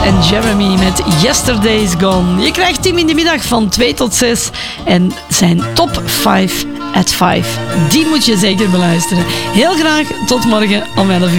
en Jeremy met Yesterday's Gone. Je krijgt Tim in de middag van 2 tot 6 en zijn top 5 at 5. Die moet je zeker beluisteren. Heel graag tot morgen om 11 uur.